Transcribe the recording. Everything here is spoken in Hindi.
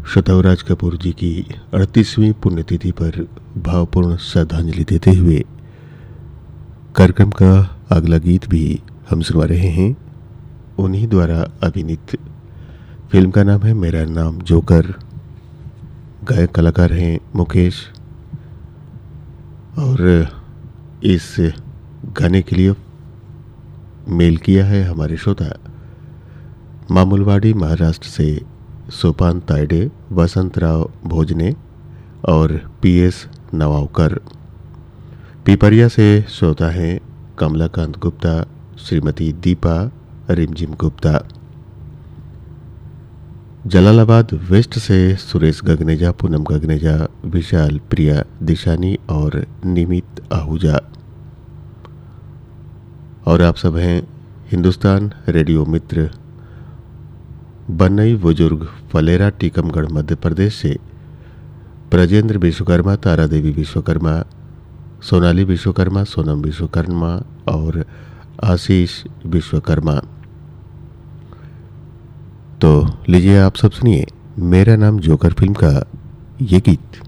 शतवराज कपूर जी की 38वीं पुण्यतिथि पर भावपूर्ण श्रद्धांजलि देते हुए कार्यक्रम का अगला गीत भी हम सुनवा रहे हैं। उन्हीं द्वारा अभिनीत फिल्म का नाम है मेरा नाम जोकर। गायक कलाकार हैं मुकेश और इस गाने के लिए मेल किया है हमारे श्रोता मामूलवाड़ी महाराष्ट्र से सोपान तायडे, वसंतराव भोजने और पीएस नवावकर। पिपरिया से श्रोता हैं कमलाकांत गुप्ता, श्रीमती दीपा रिमझिम गुप्ता। जलालाबाद वेस्ट से सुरेश गगनेजा, पूनम गगनेजा, विशाल, प्रिया, दिशानी और निमित आहूजा। और आप सब हैं हिंदुस्तान रेडियो मित्र बन्नई बुजुर्ग फलेरा टीकमगढ़ मध्य प्रदेश से ब्रजेंद्र विश्वकर्मा, तारा देवी विश्वकर्मा, सोनाली विश्वकर्मा, सोनम विश्वकर्मा और आशीष विश्वकर्मा। तो लीजिए आप सब सुनिए मेरा नाम जोकर फिल्म का ये गीत।